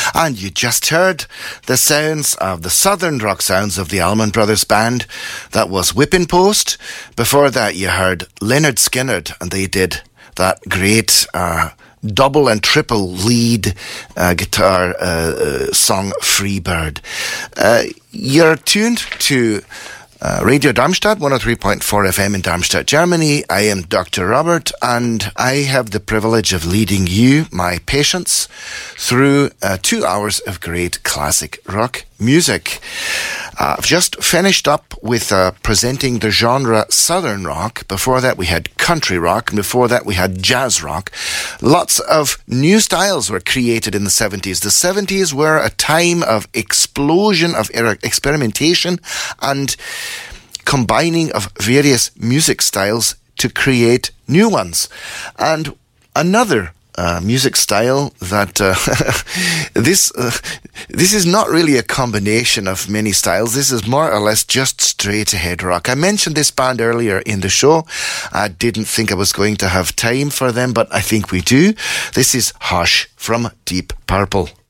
And you just heard the sounds of the southern rock sounds of the Allman Brothers Band. That was Whipping Post. Before that, you heard Lynyrd Skynyrd, and they did that great double and triple lead guitar song Free Bird. You're tuned to Radio Darmstadt, 103.4 FM in Darmstadt, Germany. I am Dr. Robert, and I have the privilege of leading you, my patients, through 2 hours of great classic rock music. I've just finished up with presenting the genre Southern Rock. Before that, we had country rock, and before that, we had jazz rock. Lots of new styles were created in the 70s. The 70s were a time of explosion of experimentation and combining of various music styles to create new ones. And another music style that this is not really a combination of many styles. This is more or less just straight ahead rock. I mentioned this band earlier in the show. I didn't think I was going to have time for them, but I think we do. This is Hush from Deep Purple.